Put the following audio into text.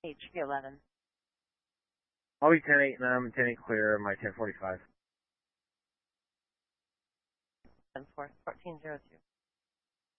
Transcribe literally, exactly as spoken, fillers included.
H P eleven. I'll be ten eight and I'm ten eight clear, my ten forty-five. ten four, fourteen zero two.